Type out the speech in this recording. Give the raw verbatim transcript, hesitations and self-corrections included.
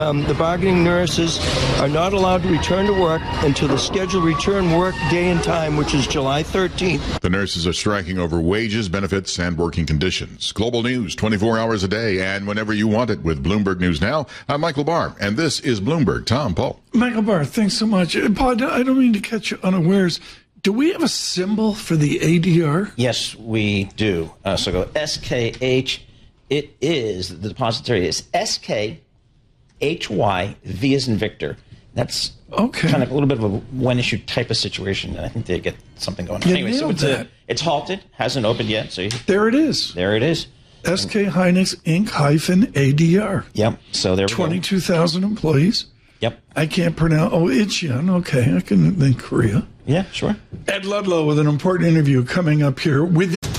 Um, the bargaining nurses are not allowed to return to work until the scheduled return work day and time, which is July thirteenth. The nurses are striking over wages, benefits, and working conditions. Global news, twenty-four hours a day, and whenever you want it with Bloomberg News Now. I'm Michael Barr, and this is Bloomberg. Tom, Paul. Michael Barr, thanks so much. Paul, I don't mean to catch you unawares. Do we have a symbol for the A D R? Yes, we do. Uh, so go S K H. It is, the depository is S K H Y, V as in Victor. That's okay. Kind of a little bit of a one issue type of situation, and I think they get something going on. You anyway, so it's, a, it's halted, hasn't opened yet. So you, there it is. There it is. S K Hynix Incorporated hyphen A D R. Yep. So there we go. twenty-two thousand employees. Yep. I can't pronounce. Oh, Icheon. Okay, I can think Korea. Yeah, sure. Ed Ludlow with an important interview coming up here with.